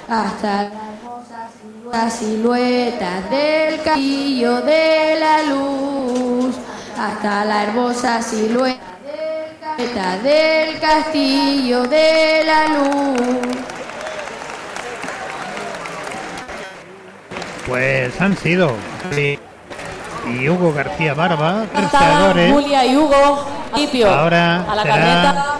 hasta la silueta del castillo de la luz, hasta la hermosa silueta del castillo de la luz. Pues han sido y Hugo García Barba, vencedores. Julia y Hugo, ahora a la será carreta.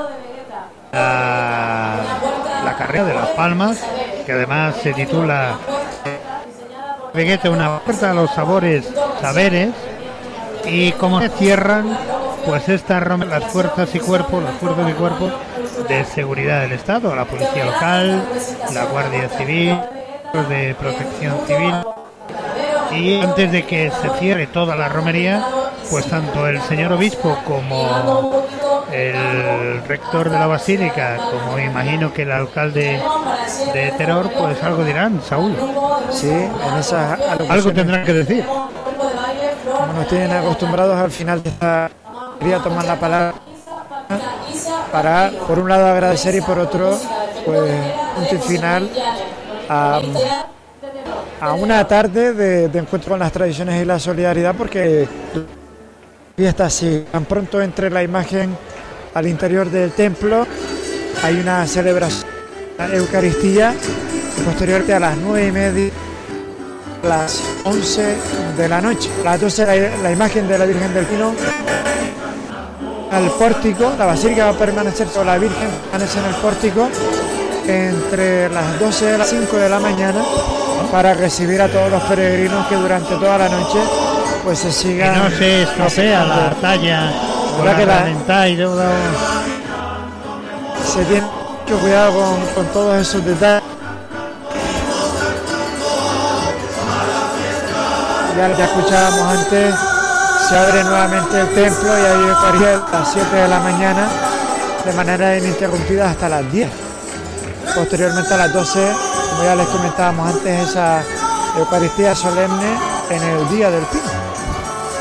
la carrera de Las Palmas, que además se titula Vegueta, una puerta a los saberes, y como se cierran pues las fuerzas y cuerpos de seguridad del Estado, la policía local, la Guardia Civil, de Protección Civil. Y antes de que se cierre toda la romería, pues tanto el señor obispo como el rector de la basílica, como imagino que el alcalde de Teror, pues algo dirán, Saúl. Sí, en esas algo tendrán que decir. Como nos tienen acostumbrados, al final de esta quería tomar la palabra para, por un lado, agradecer y por otro, pues, punto y final a una tarde de encuentro con las tradiciones y la solidaridad, porque fiesta así, tan pronto entre la imagen al interior del templo, hay una celebración, la Eucaristía, y posteriormente a las 9:30, a las 11 de la noche. A las 12 la imagen de la Virgen del Pino al pórtico, la basílica va a permanecer, con la Virgen permanece en el pórtico entre las 12 y las 5 de la mañana, para recibir a todos los peregrinos que durante toda la noche pues se sigan. Que no se estropea la talla con la herramienta y todo. Se tiene mucho cuidado con todos esos detalles. Ya escuchábamos antes, se abre nuevamente el templo y hay Eucaristía a las 7 de la mañana de manera ininterrumpida hasta las 10. Posteriormente a las 12, como ya les comentábamos antes, esa Eucaristía solemne en el Día del Pino.